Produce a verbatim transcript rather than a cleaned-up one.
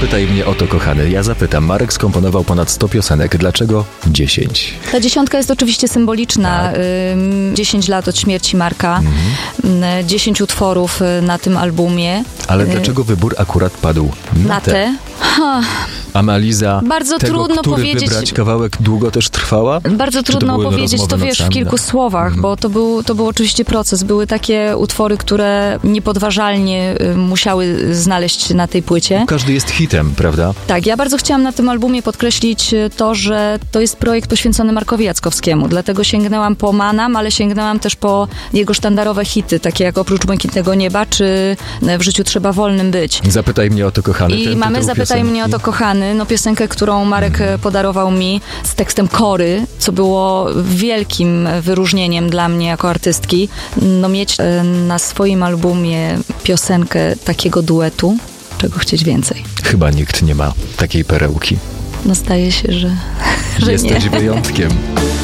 Zapytaj mnie o to, kochany. Ja zapytam. Marek skomponował ponad sto piosenek. Dlaczego dziesięć? Ta dziesiątka jest oczywiście symboliczna. Tak. dziesięć lat od śmierci Marka. Mhm. dziesięć utworów na tym albumie. Ale dlaczego wybór akurat padł na, na te? te? Ha. Analiza Bardzo tego, trudno który powiedzieć. wybrać kawałek długo też trwała? Bardzo trudno opowiedzieć to, wiesz, w kilku słowach, mhm. bo to był, to był oczywiście proces. Były takie utwory, które niepodważalnie y, musiały znaleźć się na tej płycie. Każdy jest hitem, prawda? Tak, ja bardzo chciałam na tym albumie podkreślić to, że to jest projekt poświęcony Markowi Jackowskiemu. Dlatego sięgnęłam po Manam, ale sięgnęłam też po jego sztandarowe hity, takie jak Oprócz Błękitnego Nieba, czy W życiu trzeba wolnym być. Zapytaj mnie o to, kochany. I Ten mamy Zapytaj piosenki. mnie o to, kochany. No, piosenkę, którą Marek hmm. podarował mi z tekstem Kory, co było wielkim wyróżnieniem dla mnie jako artystki. No, mieć na swoim albumie piosenkę takiego duetu, czego chcieć więcej. Chyba nikt nie ma takiej perełki. No zdaje się, że, że Jesteś nie. wyjątkiem.